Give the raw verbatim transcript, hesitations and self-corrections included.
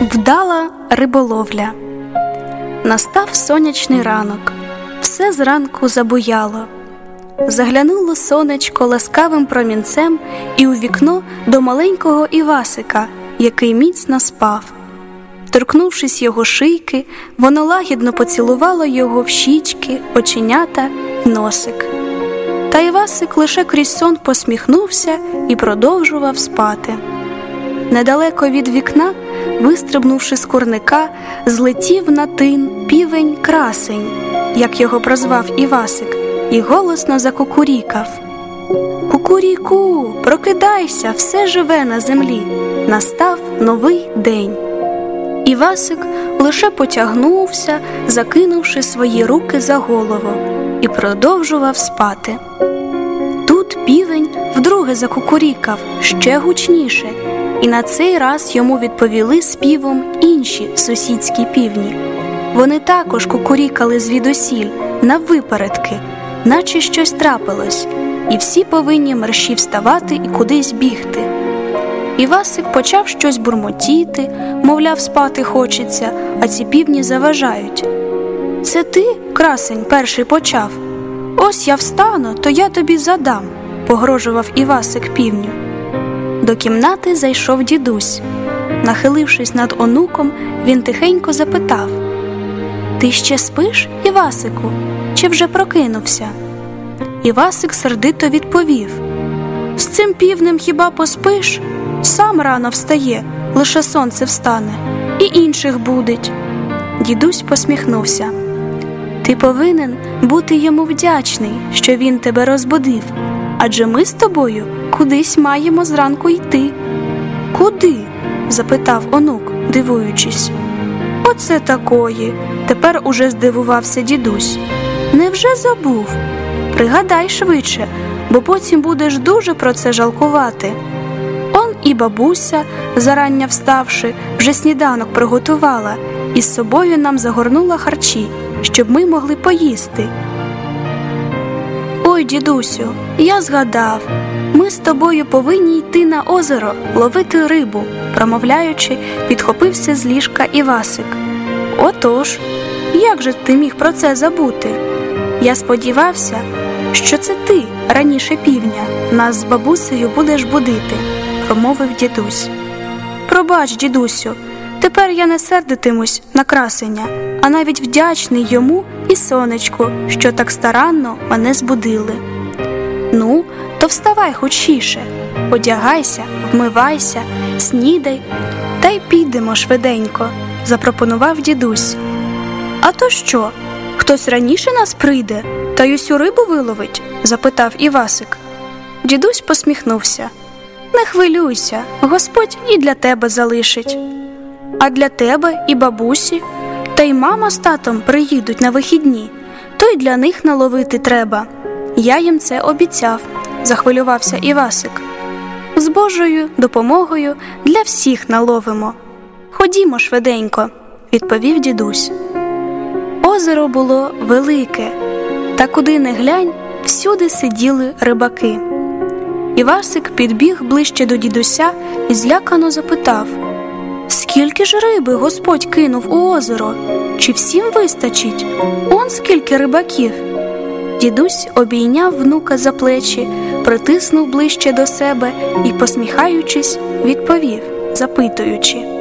Вдала риболовля. Настав сонячний ранок, все зранку забуяло. Заглянуло сонечко ласкавим промінцем і у вікно до маленького Івасика, який міцно спав. Торкнувшись його шийки, воно лагідно поцілувало його в щічки, оченята й носик. Та Івасик лише крізь сон посміхнувся і продовжував спати. Недалеко від вікна, вистрибнувши з курника, злетів на тин півень-красень, як його прозвав Івасик, і голосно закукурікав. «Кукуріку, прокидайся, все живе на землі, настав новий день». Івасик лише потягнувся, закинувши свої руки за голову, і продовжував спати. Тут півень вдруге закукурікав ще гучніше, і на цей раз йому відповіли співом інші сусідські півні. Вони також кукурікали звідусіль, наввипередки, наче щось трапилось, і всі повинні мерщій вставати і кудись бігти. Івасик почав щось бурмотіти, мовляв, спати хочеться, а ці півні заважають. «Це ти, красень, перший почав? Ось я встану, то я тобі задам», – погрожував Івасик півню. До кімнати зайшов дідусь. Нахилившись над онуком, він тихенько запитав: «Ти ще спиш, Івасику, чи вже прокинувся?» Івасик сердито відповів: «З цим півнем хіба поспиш? Сам рано встає, лише сонце встане, і інших будить». Дідусь посміхнувся: «Ти повинен бути йому вдячний, що він тебе розбудив, адже ми з тобою кудись маємо зранку йти». «Куди?» – запитав онук, дивуючись. «Оце такої!» – тепер уже здивувався дідусь. «Невже забув? Пригадай швидше, бо потім будеш дуже про це жалкувати». Он і бабуся, зарання вставши, вже сніданок приготувала і з собою нам загорнула харчі, щоб ми могли поїсти. «Ой, дідусю, я згадав, ми з тобою повинні йти на озеро ловити рибу», промовляючи, підхопився з ліжка Івасик. «Отож, як же ти міг про це забути? Я сподівався, що це ти раніше півня нас з бабусею будеш будити», промовив дідусь. «Пробач, дідусю, тепер я не сердитимусь на красеня, а навіть вдячний йому і сонечку, що так старанно мене збудили». «Ну, то вставай хочіше, одягайся, вмивайся, снідай, та й підемо швиденько», запропонував дідусь. «А то що, хтось раніше нас прийде, та й усю рибу виловить?» запитав Івасик. Дідусь посміхнувся. «Не хвилюйся, Господь і для тебе залишить. А для тебе і бабусі, та й мама з татом приїдуть на вихідні, то й для них наловити треба. Я їм це обіцяв», захвилювався Івасик. «З Божою допомогою для всіх наловимо. Ходімо швиденько», відповів дідусь. Озеро було велике, та куди не глянь, всюди сиділи рибаки. Івасик підбіг ближче до дідуся і злякано запитав: «Скільки ж риби Господь кинув у озеро? Чи всім вистачить? Он скільки рибаків!» Дідусь обійняв внука за плечі, притиснув ближче до себе і, посміхаючись, відповів, запитуючи: